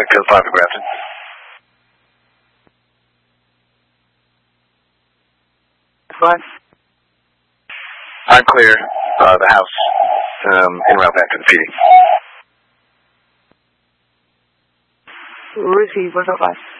Code 5 to Grafton. What? I'm clear. The house. En route back to the PD. Receive 105.